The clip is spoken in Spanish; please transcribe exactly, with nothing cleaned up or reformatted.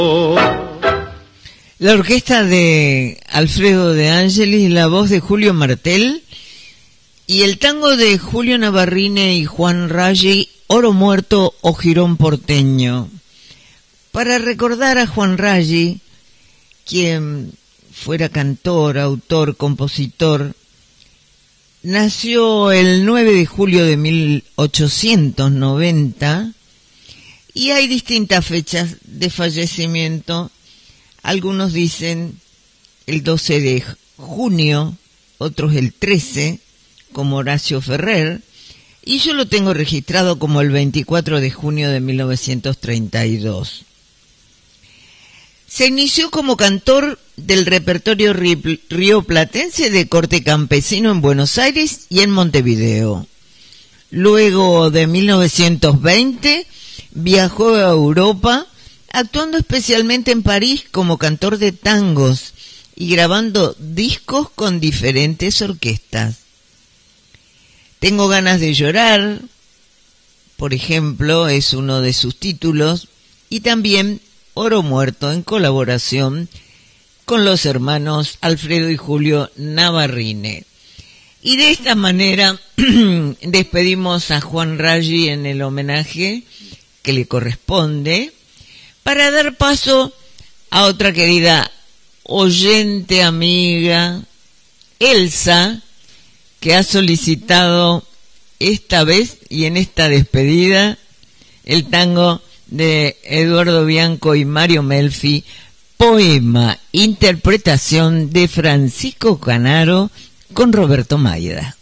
La orquesta de Alfredo De Angelis, la voz de Julio Martel y el tango de Julio Navarrine y Juan Raggi, Oro Muerto o Jirón Porteño. Para recordar a Juan Raggi, quien fuera cantor, autor, compositor, nació el nueve de julio de mil ochocientos noventa y hay distintas fechas de fallecimiento. Algunos dicen el doce de junio, otros el trece, como Horacio Ferrer, y yo lo tengo registrado como el veinticuatro de junio de mil novecientos treinta y dos. Se inició como cantor del repertorio rioplatense de corte campesino en Buenos Aires y en Montevideo. Luego de mil novecientos veinte viajó a Europa, actuando especialmente en París como cantor de tangos y grabando discos con diferentes orquestas. Tengo ganas de llorar, por ejemplo, es uno de sus títulos, y también Oro Muerto en colaboración con los hermanos Alfredo y Julio Navarrine. Y de esta manera despedimos a Juan Raggi en el homenaje que le corresponde, para dar paso a otra querida oyente, amiga, Elsa, que ha solicitado esta vez y en esta despedida el tango de Eduardo Bianco y Mario Melfi, Poema, interpretación de Francisco Canaro con Roberto Maida.